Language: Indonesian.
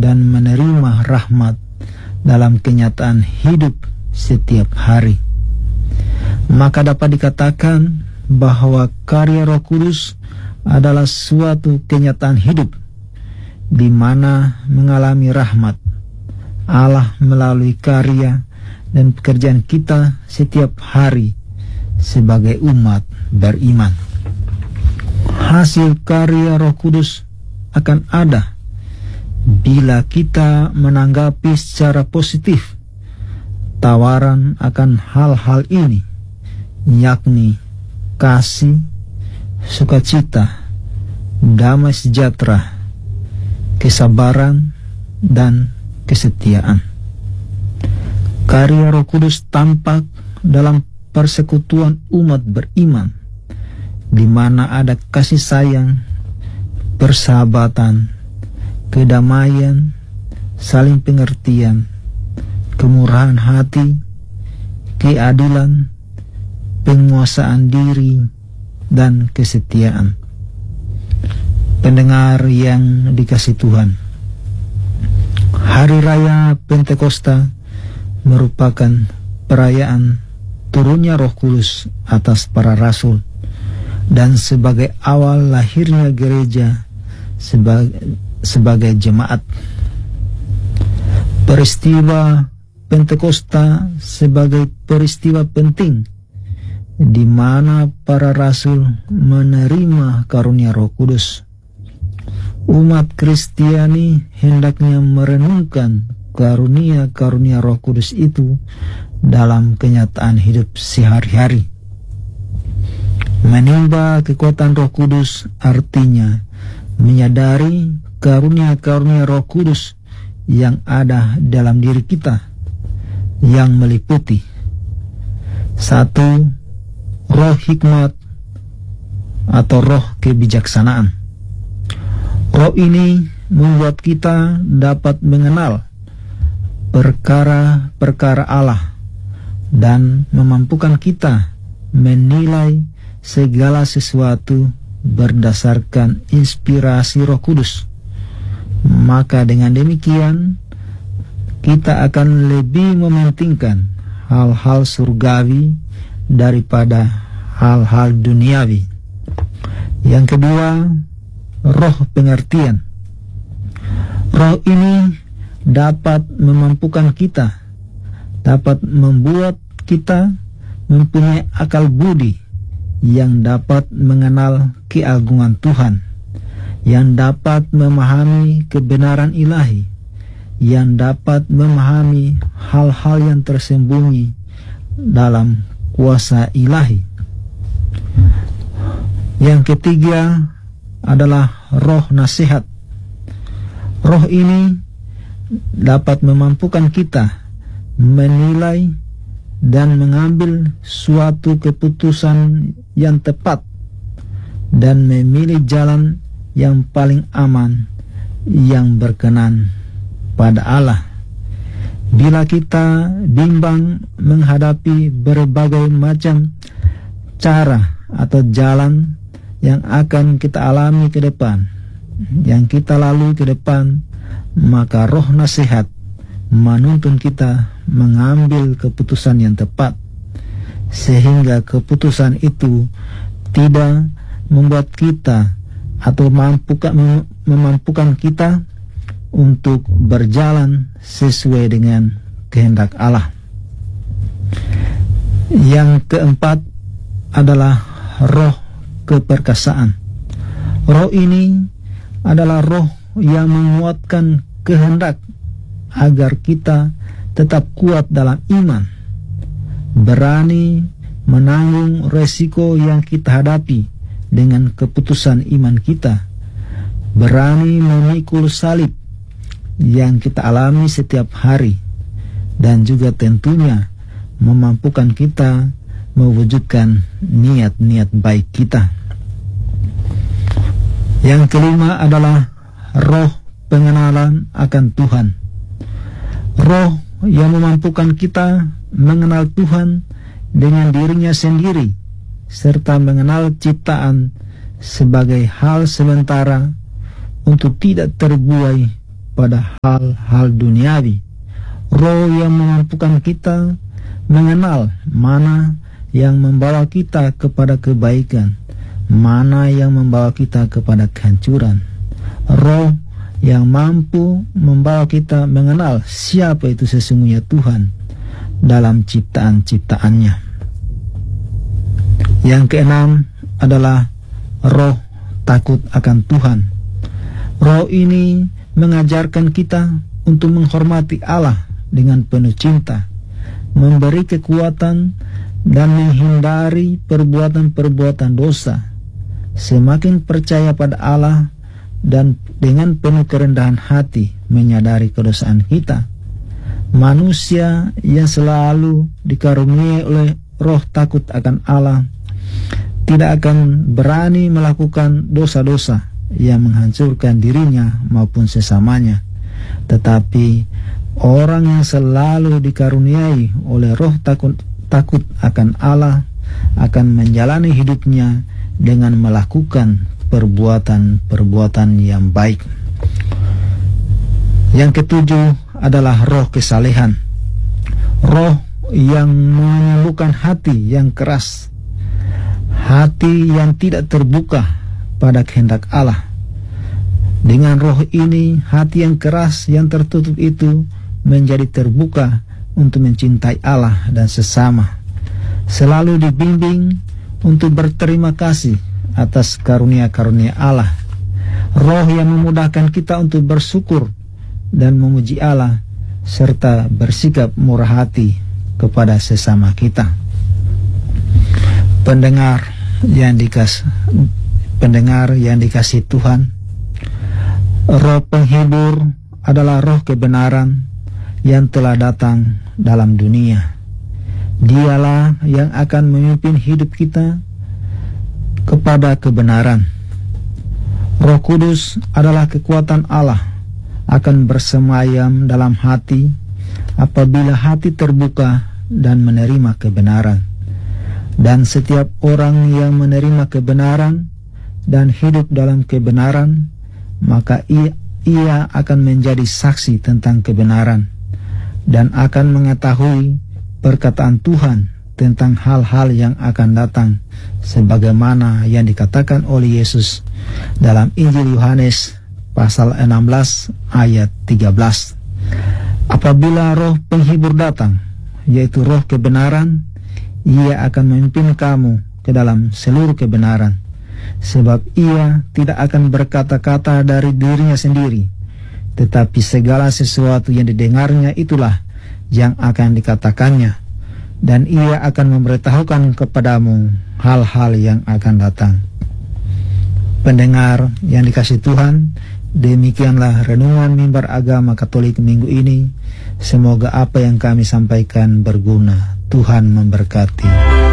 dan menerima rahmat dalam kenyataan hidup setiap hari. Maka dapat dikatakan bahwa karya Roh Kudus adalah suatu kenyataan hidup di mana mengalami rahmat Allah melalui karya dan pekerjaan kita setiap hari sebagai umat beriman. Hasil karya Roh Kudus akan ada bila kita menanggapi secara positif tawaran akan hal-hal ini, yakni kasih, sukacita, damai sejahtera, kesabaran, dan kesetiaan. Karya Roh Kudus tampak dalam persekutuan umat beriman, di mana ada kasih sayang, persahabatan, kedamaian, saling pengertian, kemurahan hati, keadilan, penguasaan diri, dan kesetiaan. Pendengar yang dikasihi Tuhan, Hari Raya Pentakosta merupakan perayaan turunnya Roh Kudus atas para rasul dan sebagai awal lahirnya gereja sebagai jemaat. Peristiwa Pentakosta sebagai peristiwa penting di mana para rasul menerima karunia Roh Kudus. Umat Kristiani hendaknya merenungkan karunia-karunia Roh Kudus itu dalam kenyataan hidup sehari-hari. Menimba kekuatan Roh Kudus artinya menyadari karunia-karunia Roh Kudus yang ada dalam diri kita, yang meliputi: 1. Roh hikmat atau roh kebijaksanaan. Roh ini membuat kita dapat mengenal perkara-perkara Allah dan memampukan kita menilai segala sesuatu berdasarkan inspirasi Roh Kudus. Maka dengan demikian kita akan lebih mementingkan hal-hal surgawi daripada hal-hal duniawi. Yang kedua, roh pengertian. Roh ini dapat memampukan kita, dapat membuat kita mempunyai akal budi yang dapat mengenal keagungan Tuhan, yang dapat memahami kebenaran ilahi, yang dapat memahami hal-hal yang tersembunyi dalam kuasa ilahi. Yang ketiga adalah roh nasihat. Roh ini dapat memampukan kita menilai dan mengambil suatu keputusan yang tepat dan memilih jalan yang paling aman yang berkenan pada Allah. Bila kita bimbang menghadapi berbagai macam cara atau jalan yang akan kita alami ke depan, yang kita lalui ke depan, maka roh nasihat menuntun kita mengambil keputusan yang tepat, sehingga keputusan itu tidak membuat kita atau memampukan kita untuk berjalan sesuai dengan kehendak Allah. Yang keempat adalah roh keperkasaan. Roh ini adalah roh yang menguatkan kehendak agar kita tetap kuat dalam iman, berani menanggung resiko yang kita hadapi dengan keputusan iman kita, berani memikul salib yang kita alami setiap hari, dan juga tentunya memampukan kita mewujudkan niat-niat baik kita. Yang kelima adalah roh pengenalan akan Tuhan. Roh yang memampukan kita mengenal Tuhan dengan dirinya sendiri, serta mengenal ciptaan sebagai hal sementara untuk tidak terbuai pada hal-hal duniawi. Roh yang memampukan kita mengenal mana yang membawa kita kepada kebaikan, mana yang membawa kita kepada kehancuran. Roh yang mampu membawa kita mengenal siapa itu sesungguhnya Tuhan dalam ciptaan-ciptaannya. Yang keenam adalah roh takut akan Tuhan. Roh ini mengajarkan kita untuk menghormati Allah dengan penuh cinta, memberi kekuatan dan menghindari perbuatan-perbuatan dosa. Semakin percaya pada Allah dan dengan penuh kerendahan hati menyadari kedosaan kita, manusia yang selalu dikaruniai oleh roh takut akan Allah tidak akan berani melakukan dosa-dosa yang menghancurkan dirinya maupun sesamanya. Tetapi orang yang selalu dikaruniai oleh roh takut akan Allah akan menjalani hidupnya dengan melakukan perbuatan-perbuatan yang baik. Yang ketujuh adalah roh kesalehan. Roh yang menyembuhkan hati yang keras, hati yang tidak terbuka pada kehendak Allah. Dengan roh ini, hati yang keras yang tertutup itu menjadi terbuka untuk mencintai Allah dan sesama, selalu dibimbing untuk berterima kasih atas karunia-karunia Allah. Roh yang memudahkan kita untuk bersyukur dan memuji Allah serta bersikap murah hati kepada sesama kita. Pendengar yang dikasih Tuhan, roh penghibur adalah roh kebenaran yang telah datang dalam dunia. Dialah yang akan memimpin hidup kita kepada kebenaran. Roh Kudus adalah kekuatan Allah akan bersemayam dalam hati apabila hati terbuka dan menerima kebenaran. Dan setiap orang yang menerima kebenaran dan hidup dalam kebenaran, maka ia akan menjadi saksi tentang kebenaran dan akan mengetahui perkataan Tuhan tentang hal-hal yang akan datang, sebagaimana yang dikatakan oleh Yesus dalam Injil Yohanes pasal 16 ayat 13. Apabila roh penghibur datang, yaitu roh kebenaran, ia akan memimpin kamu ke dalam seluruh kebenaran, sebab ia tidak akan berkata-kata dari dirinya sendiri, tetapi segala sesuatu yang didengarnya itulah yang akan dikatakannya, dan ia akan memberitahukan kepadamu hal-hal yang akan datang. Pendengar yang dikasihi Tuhan, demikianlah renungan Mimbar Agama Katolik minggu ini. Semoga apa yang kami sampaikan berguna. Tuhan memberkati.